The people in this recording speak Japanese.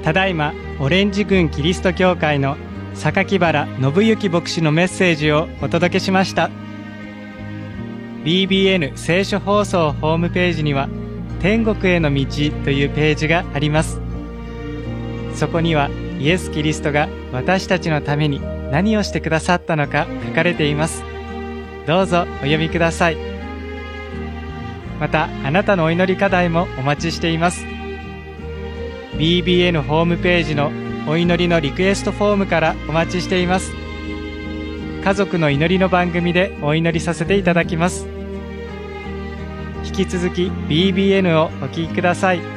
ただいまオレンジ郡キリスト教会の榊原信之牧師のメッセージをお届けしました。 BBN 聖書放送ホームページには天国への道というページがあります。そこにはイエス・キリストが私たちのために何をしてくださったのか書かれています。どうぞお読みください。またあなたのお祈り課題もお待ちしています。BBN ホームページのお祈りのリクエストフォームからお待ちしています。家族の祈りの番組でお祈りさせていただきます。引き続き BBN をお聞きください。